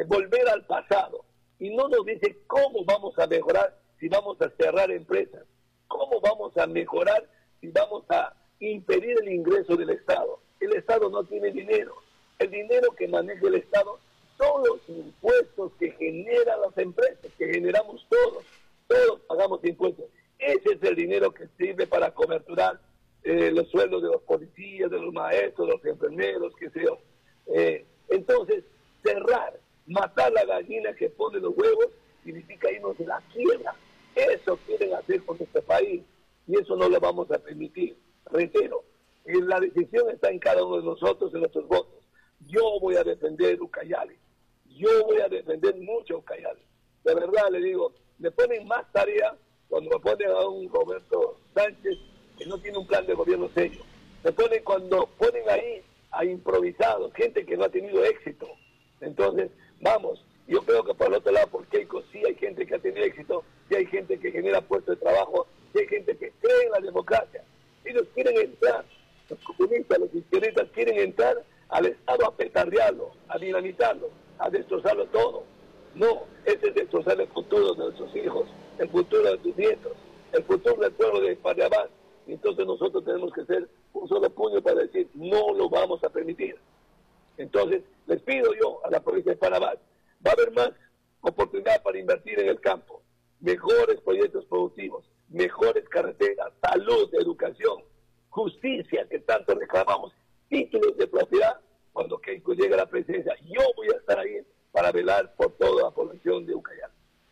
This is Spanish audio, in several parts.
volver al pasado. Y no nos dice cómo vamos a mejorar si vamos a cerrar empresas, cómo vamos a mejorar si vamos a impedir el ingreso del Estado. El Estado no tiene dinero. El dinero que maneja el Estado son los impuestos que generan las empresas, que generamos todos. Todos pagamos impuestos. Ese es el dinero que sirve para coberturar los sueldos de los policías, de los maestros, de los enfermeros, qué sé yo. Entonces, cerrar, matar la gallina que pone los huevos, significa irnos de la quiebra. Eso quieren hacer con este país y eso no lo vamos a permitir. Reitero, la decisión está en cada uno de nosotros, en nuestros votos. Yo voy a defender Ucayali. Yo voy a defender mucho Ucayali. De verdad le digo, me ponen más tarea cuando me ponen a un Roberto Sánchez que no tiene un plan de gobierno serio. Me ponen cuando ponen ahí a improvisados, gente que no ha tenido éxito. Entonces, vamos, yo creo que por el otro lado, por Keiko sí hay gente que ha tenido éxito, sí hay gente que genera puestos de trabajo, sí hay gente que cree en la democracia. Ellos quieren entrar, los comunistas, los izquierdistas quieren entrar al Estado a petardearlo, a dinamitarlo, a destrozarlo todo. No, ese es destrozar el futuro de nuestros hijos, el futuro de tus nietos, el futuro del pueblo de Panamá. Entonces nosotros tenemos que ser un solo puño para decir, no lo vamos a permitir. Entonces, les pido yo a la provincia de Panamá, va a haber más oportunidad para invertir en el campo, mejores proyectos productivos, mejores carreteras, salud, educación, justicia, que tanto reclamamos, títulos de propiedad. Cuando Keiko llegue a la presidencia, yo voy a estar ahí para velar por toda la población de Ucayali.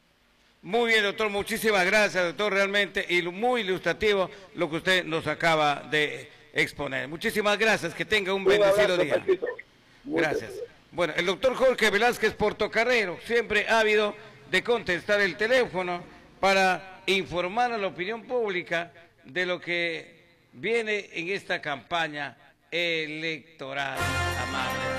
Muy bien, doctor, muchísimas gracias, doctor, realmente y muy ilustrativo lo que usted nos acaba de exponer. Muchísimas gracias, que tenga un bendecido día. Gracias. Bueno, el doctor Jorge Velázquez Portocarrero, siempre ávido de contestar el teléfono para informar a la opinión pública de lo que viene en esta campaña electoral, amable.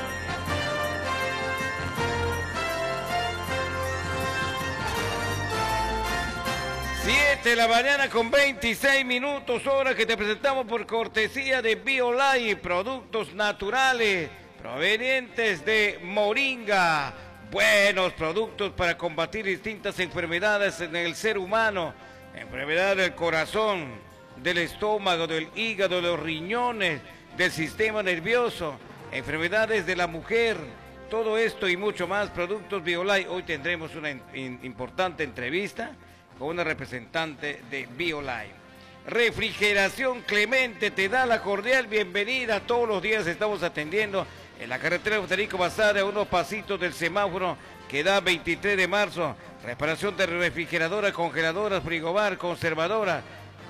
7 de la mañana con 26 minutos, hora que te presentamos por cortesía de BioLife, productos naturales provenientes de Moringa. Buenos productos para combatir distintas enfermedades en el ser humano, enfermedades del corazón, del estómago, del hígado, de los riñones, del sistema nervioso, enfermedades de la mujer, todo esto y mucho más, productos BioLife. Hoy tendremos una importante entrevista con una representante de BioLife. Refrigeración Clemente te da la cordial bienvenida. Todos los días estamos atendiendo en la carretera de Federico Bazara, a unos pasitos del semáforo que da 23 de marzo. Reparación de refrigeradoras, congeladoras, frigobar, conservadoras,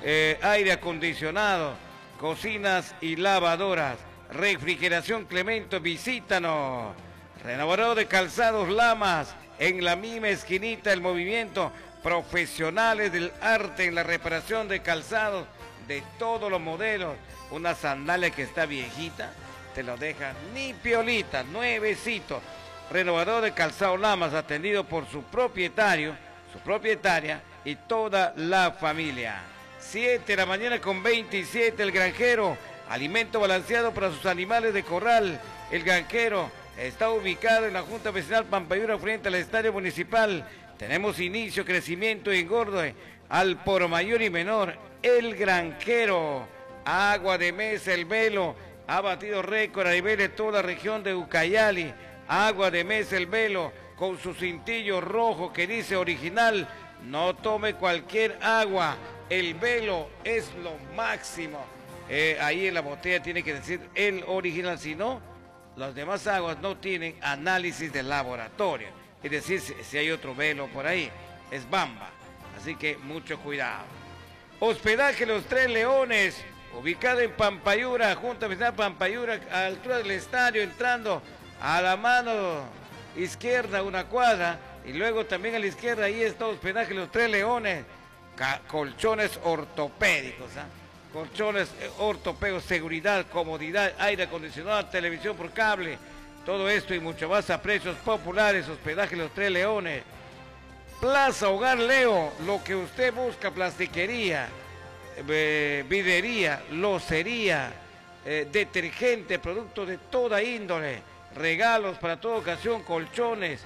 aire acondicionado, cocinas y lavadoras. Refrigeración Clemente, visítanos. Renovador de calzados Lamas, en la misma esquinita del movimiento. Profesionales del arte en la reparación de calzados de todos los modelos. Una sandalia que está viejita, te lo deja ni piolita, nuevecito. Renovador de calzado Lamas, atendido por su propietario, su propietaria y toda la familia. 7 de la mañana con 27, El Granjero, alimento balanceado para sus animales de corral. El Granjero está ubicado en la Junta Vecinal Pampayura, frente al Estadio Municipal. Tenemos inicio, crecimiento y engordo al por mayor y menor. El Granjero, agua de mesa, El Velo, ha batido récord a nivel de toda la región de Ucayali. Agua de mesa, El Velo, con su cintillo rojo que dice original. No tome cualquier agua, El Velo es lo máximo. Ahí en la botella tiene que decir el original, si no, las demás aguas no tienen análisis de laboratorio. Es decir, si hay otro velo por ahí, es Bamba. Así que mucho cuidado. Hospedaje Los Tres Leones, ubicado en Pampayura, Junta Vecinal Pampayura, a la altura del estadio, entrando a la mano izquierda una cuadra, y luego también a la izquierda, ahí está Hospedaje Los Tres Leones. Colchones ortopédicos, ¿eh? Colchones ortopédicos, seguridad, comodidad, aire acondicionado, televisión por cable. Todo esto y mucho más a precios populares. Hospedaje Los Tres Leones. Plaza Hogar Leo, lo que usted busca, plastiquería, videría, locería, detergente, productos de toda índole, regalos para toda ocasión, colchones,